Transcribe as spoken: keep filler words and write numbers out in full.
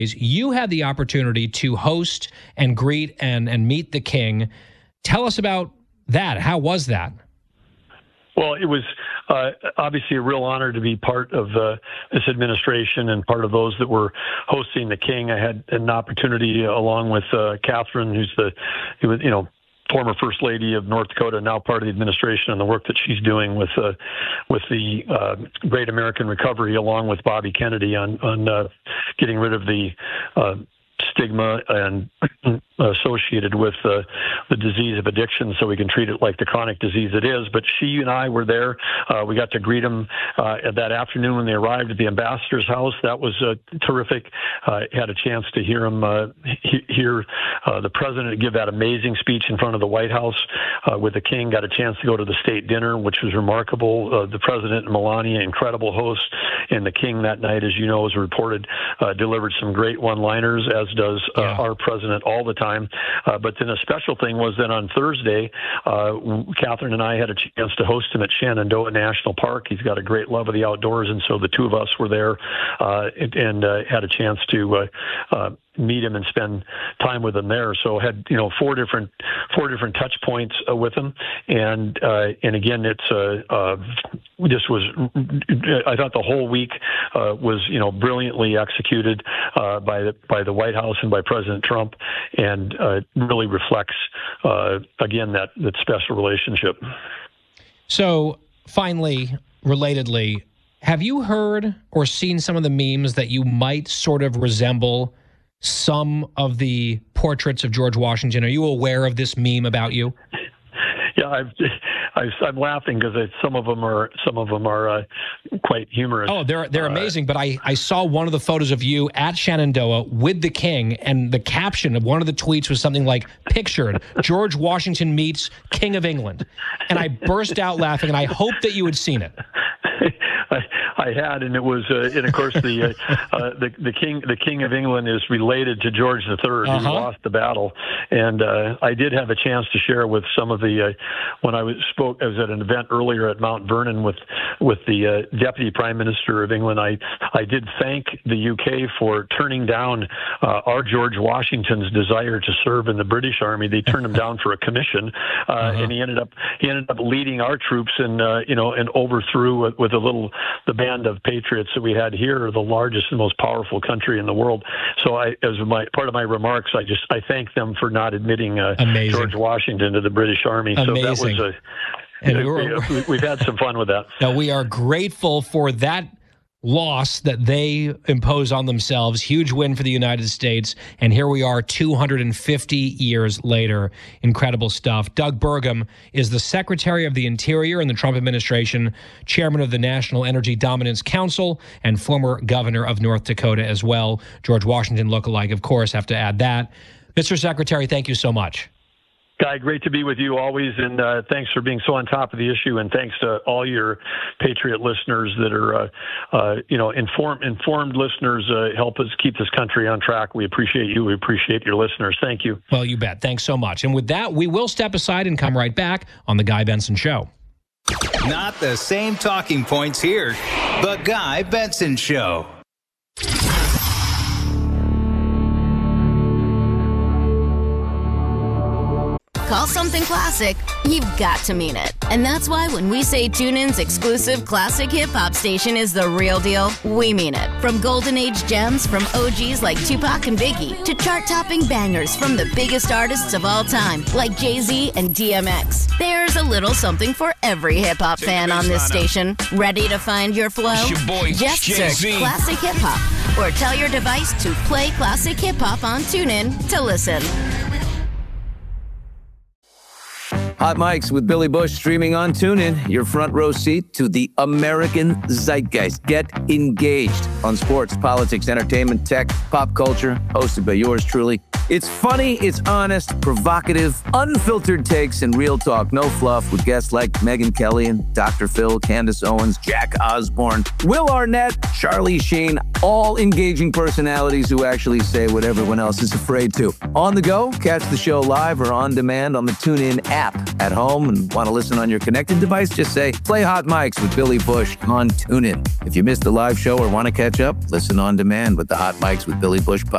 You had the opportunity to host and greet and, and meet the king. Tell us about that. How was that? Well, it was uh, obviously a real honor to be part of uh, this administration and part of those that were hosting the king. I had an opportunity uh, along with uh, Catherine, who's the, who was, you know, former First Lady of North Dakota, now part of the administration, and the work that she's doing with uh, with the uh, Great American Recovery, along with Bobby Kennedy, on on uh, getting rid of the uh, stigma and associated with uh, the disease of addiction, so we can treat it like the chronic disease it is. But she and I were there. Uh, we got to greet them uh, that afternoon when they arrived at the ambassador's house. That was uh, terrific. Uh, had a chance to hear him uh, he- hear uh, the president give that amazing speech in front of the White House uh, with the king. Got a chance to go to the state dinner, which was remarkable. Uh, the president and Melania, incredible hosts, and the king that night, as you know, as reported, uh, delivered some great one-liners, as does uh, yeah. our president all the time. Uh, but then a special thing was that on Thursday, uh, Catherine and I had a chance to host him at Shenandoah National Park. He's got a great love of the outdoors, and so the two of us were there uh, and, and uh, had a chance to uh, uh, meet him and spend time with him there. So had, you know, four different four different touch points uh, with him, and uh, and again, it's uh, uh, this was I thought the whole week uh, was, you know, brilliantly executed uh, by the by the White House and by President Trump, and uh, really reflects uh, again that that special relationship. So finally, relatedly, have you heard or seen some of the memes that you might sort of resemble some of the portraits of George Washington? Are you aware of this meme about you? Yeah, I've, I've, I'm laughing because some of them are some of them are uh, quite humorous. Oh, they're they're uh, amazing. But I, I saw one of the photos of you at Shenandoah with the king, and the caption of one of the tweets was something like, "Pictured George Washington meets King of England," and I burst out laughing. And I hope that you had seen it. I, I had, and it was, uh, and of course, the, uh, uh, the the king the King of England is related to George the Third, uh-huh. who lost the battle, and uh, I did have a chance to share with some of the uh, when I was spoke. I was at an event earlier at Mount Vernon with with the uh, Deputy Prime Minister of England. I I did thank the U K for turning down uh, our George Washington's desire to serve in the British Army. They turned him down for a commission, uh, uh-huh. and he ended up he ended up leading our troops and uh, you know and overthrew with, with a little. The band of patriots that we had here are the largest and most powerful country in the world. So I, as my part of my remarks, I just I thank them for not admitting uh, George Washington to the British Army. Amazing. So that was a. And uh, we're, we've had some fun with that. Now we are grateful for that loss that they impose on themselves. Huge win for the United States. And here we are two hundred fifty years later. Incredible stuff. Doug Burgum is the Secretary of the Interior in the Trump administration, chairman of the National Energy Dominance Council, and former governor of North Dakota as well. George Washington lookalike, of course, have to add that. Mister Secretary, thank you so much. Guy, great to be with you always, and uh, thanks for being so on top of the issue, and thanks to all your Patriot listeners that are, uh, uh, you know, informed informed listeners uh, help us keep this country on track. We appreciate you. We appreciate your listeners. Thank you. Well, you bet. Thanks so much. And with that, we will step aside and come right back on The Guy Benson Show. Not the same talking points here. The Guy Benson Show. Call something classic, you've got to mean it. And that's why when we say TuneIn's exclusive classic hip-hop station is the real deal, we mean it. From golden age gems from O Gs like Tupac and Biggie to chart-topping bangers from the biggest artists of all time like Jay-Z and D M X. There's a little something for every hip-hop fan on this station. Ready to find your flow? It's your boy, Just Jay-Z. search Classic Hip-Hop or tell your device to play Classic Hip-Hop on TuneIn to listen. Hot Mics with Billy Bush streaming on TuneIn. Your front row seat to the American zeitgeist. Get engaged on sports, politics, entertainment, tech, pop culture. Hosted by yours truly, It's funny, it's honest, provocative, unfiltered takes, and real talk. No fluff with guests like Megyn Kelly and Doctor Phil, Candace Owens, Jack Osborne, Will Arnett, Charlie Sheen, all engaging personalities who actually say what everyone else is afraid to. On the go, catch the show live or on demand on the TuneIn app. At home and want to listen on your connected device, just say, play Hot Mics with Billy Bush on TuneIn. If you missed the live show or want to catch up, listen on demand with the Hot Mics with Billy Bush podcast.